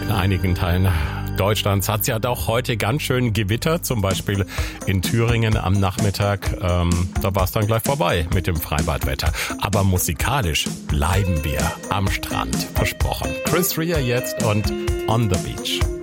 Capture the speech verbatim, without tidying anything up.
in einigen Teilen Deutschlands hat es ja doch heute ganz schön gewittert, zum Beispiel in Thüringen am Nachmittag. Ähm, da war es dann gleich vorbei mit dem Freibadwetter. Aber musikalisch bleiben wir am Strand, versprochen. Chris Rea jetzt und On the Beach.